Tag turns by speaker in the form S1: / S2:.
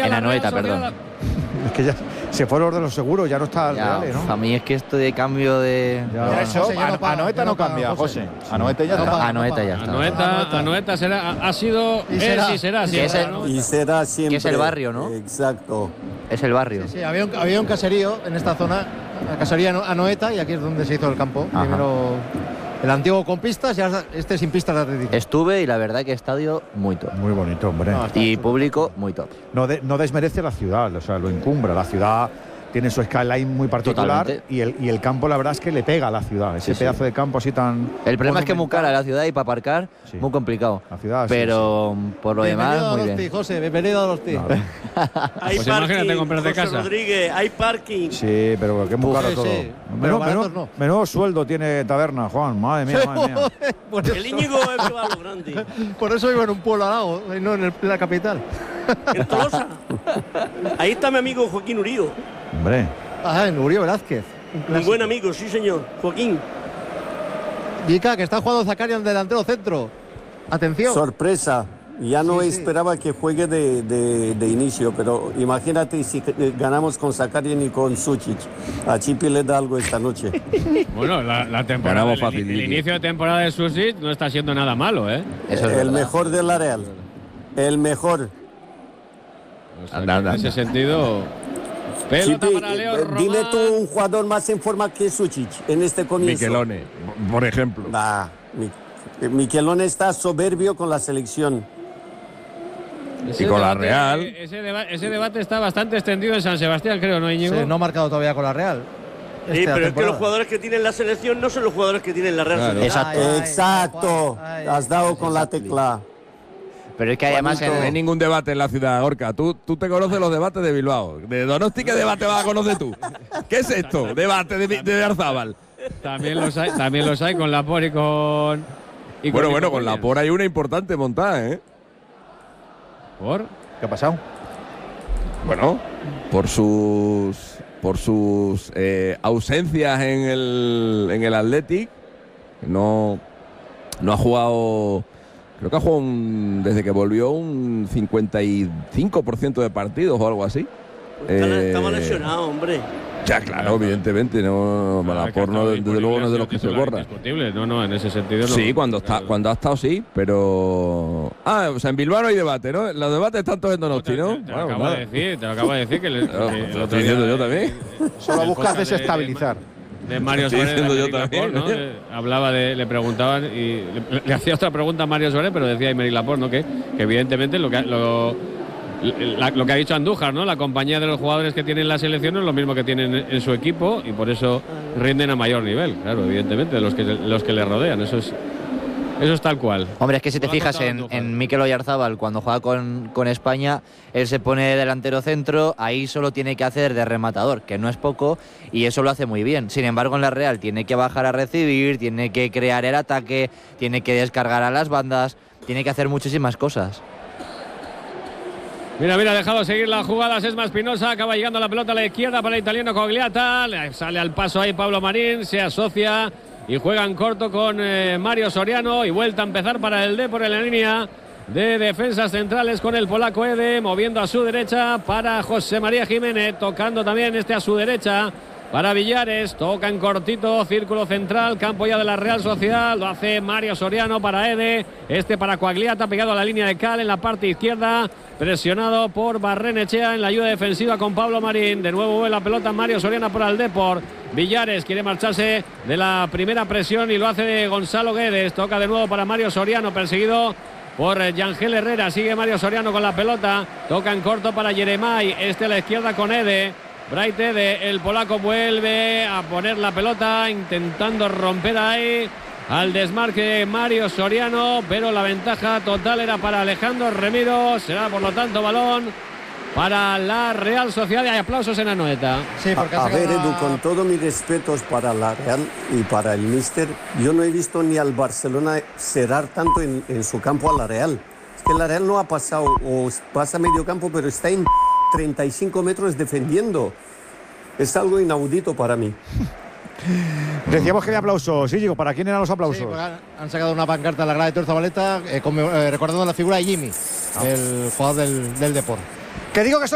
S1: En Anoeta, perdón.
S2: Es que ya se fueron los de los seguros, ya no está el
S1: Ya,
S2: Real, ¿no?
S1: a mí es que esto de cambio de...
S2: Ya.
S3: Eso, Anoeta no cambia, José. Anoeta ya está.
S1: Anoeta ya está.
S4: Anoeta será, ha sido,
S5: Y será.
S4: y será.
S1: Que es el-
S4: ¿no?
S6: Y será siempre.
S1: Que es el barrio, ¿no?
S6: Exacto.
S1: Es el barrio.
S5: Sí, había un caserío en esta zona, la casería Anoeta, y aquí es donde se hizo el campo.
S1: Ajá.
S5: Primero el antiguo con pistas y ahora este sin pistas de atletismo.
S1: Estuve y la verdad que estadio muy top.
S2: Muy bonito, hombre.
S5: No, está
S1: Y
S5: chulo.
S1: público muy top.
S2: No desmerece la ciudad, o sea, lo encumbra. La ciudad tiene su skyline muy particular
S1: Totalmente.
S2: y el campo, la verdad es que le pega a la ciudad. Ese
S1: Sí,
S2: pedazo de campo así tan.
S1: El problema es que es muy
S2: monumental.
S1: cara la ciudad y para aparcar,
S2: Sí.
S1: muy complicado.
S2: La ciudad, sí,
S1: Pero por lo demás,
S5: Bienvenido a
S1: muy
S5: Donosti,
S1: bien.
S5: José, bienvenido a Donosti.
S2: Claro.
S7: Hay
S4: Pues imagínate comprarte
S7: José
S4: casa.
S7: Rodríguez, hay parking.
S2: Sí, pero que es muy
S5: Uf,
S2: caro
S5: sí,
S2: todo.
S5: sí, pero baratos no.
S2: Menudo sueldo tiene Taberna, Juan. Madre mía, madre mía.
S7: El Íñigo es que va a lo grande.
S5: Por eso vivo en un pueblo al lado, y no en la capital.
S7: En Tolosa. Ahí está mi amigo Joaquín Urío.
S2: Hombre.
S5: Ah, en Uribe Velázquez.
S7: Un buen amigo, sí señor. Joaquín.
S5: Vica, que está jugando Zakarian delantero centro. Atención.
S6: Sorpresa. Ya no
S5: Sí, sí.
S6: esperaba que juegue de inicio, pero imagínate si ganamos con Zakarian y con Suchic. A Chipi le da algo esta noche.
S4: Bueno, la temporada,
S8: Ganamos fácil,
S4: el inicio de temporada de Susic no está siendo nada malo, ¿eh?
S1: Eso es
S6: El
S1: verdad.
S6: mejor de la Real. El mejor.
S4: O sea,
S8: Anda, anda,
S4: en ese
S8: anda.
S4: sentido, pelota
S6: Chipi,
S4: para Leo
S6: dime
S4: Román.
S6: tú un jugador más en forma que Suchic en este comienzo.
S8: Miquelone, por ejemplo.
S6: Miquelone está soberbio con la selección.
S4: Ese
S8: Y con la
S4: debate-
S8: Real.
S4: Ese debate está bastante extendido en San Sebastián, creo, ¿no, Íñigo?
S5: Sí, no ha marcado todavía con la Real.
S7: Sí,
S5: Esta
S7: pero es que
S5: temporada.
S7: los jugadores que tienen la selección no son los jugadores que tienen la Real
S8: Claro.
S7: Sociedad.
S1: Exacto.
S6: Exacto.
S5: Ay,
S6: Has dado con la exactly. tecla.
S1: Pero es que además
S6: Juanito.
S8: No hay ningún debate en la ciudad, Gorka. Tú te conoces los debates de Bilbao. De Donosti, ¿qué debate vas a conocer tú? ¿Qué es esto? Debate de Arzábal.
S4: También los hay con Lapor y con.
S8: Bueno, con la por hay una importante montada, ¿eh?
S4: ¿Por?
S2: ¿Qué ha pasado?
S8: Bueno, por sus ausencias en el Athletic. No ha jugado. Creo que ha jugado desde que volvió un 55% de partidos o algo así.
S7: Estaba lesionado, hombre.
S8: Ya, claro, evidentemente. No, la por no, desde luego no es de los que se borra.
S4: Indiscutible, no, en ese sentido no.
S8: Sí, cuando ha estado sí, pero. Ah, o sea, en Bilbao no hay debate, ¿no? Los debates están todos en Donosti, ¿no?
S4: Te lo acabo de decir, que
S8: Te lo estoy diciendo yo también.
S2: Solo
S4: el
S2: buscas
S4: podcast
S2: desestabilizar.
S4: de Mario
S8: Estoy
S4: Suárez.
S8: diciendo
S4: de
S8: yo
S4: Aymeric
S8: también,
S4: Laporte, ¿no? Le preguntaban y le hacía otra pregunta a Mario Suárez, pero decía Aymeric Laporte, ¿no? Que evidentemente lo que ha dicho Andújar, ¿no? La compañía de los jugadores que tienen la selección es lo mismo que tienen en su equipo y por eso rinden a mayor nivel, claro, evidentemente, los que le rodean. Eso es tal cual.
S1: Hombre, es que si te
S4: Lo ha
S1: fijas
S4: contado
S1: en
S4: Andújar.
S1: Mikel Oyarzábal, cuando juega con España, él se pone delantero centro, ahí solo tiene que hacer de rematador, que no es poco, y eso lo hace muy bien. Sin embargo, en la Real tiene que bajar a recibir, tiene que crear el ataque, tiene que descargar a las bandas, tiene que hacer muchísimas cosas.
S4: Mira, ha dejado seguir las jugadas Esma Espinosa, acaba llegando la pelota a la izquierda para el italiano Cogliata, le sale al paso ahí Pablo Marín, se asocia y juega en corto con Mario Soriano y vuelta a empezar para el Depor en la línea de defensas centrales con el polaco Ede, moviendo a su derecha para José María Jiménez, tocando también a su derecha para Villares, toca en cortito, círculo central, campo ya de la Real Sociedad, lo hace Mario Soriano para Ede, para Coagliata, pegado a la línea de Cal en la parte izquierda, presionado por Barrenechea en la ayuda defensiva con Pablo Marín, de nuevo vuelve la pelota Mario Soriano para el Depor, Villares quiere marcharse de la primera presión y lo hace de Gonzalo Guedes, toca de nuevo para Mario Soriano, perseguido por Yangel Herrera, sigue Mario Soriano con la pelota, toca en corto para Yeremay, a la izquierda con Ede, Braite, el polaco vuelve a poner la pelota, intentando romper ahí al desmarque Mario Soriano, pero la ventaja total era para Alejandro Remiro, será por lo tanto balón para la Real Sociedad y hay aplausos en Anoeta.
S5: Sí, porque
S6: A ver, Edu, con todos mis respetos para la Real y para el míster, yo no he visto ni al Barcelona cerrar tanto en su campo a la Real. Es que la Real no ha pasado, o pasa medio campo, pero está en 35 metros defendiendo. Es algo inaudito para mí.
S2: Decíamos que había aplausos. Sí, digo, ¿para quién eran los
S5: Sí,
S2: aplausos?
S5: porque han sacado una pancarta en la grada de Torzabaleta recordando la figura de Jimmy, el jugador del Depor.
S2: Que digo que son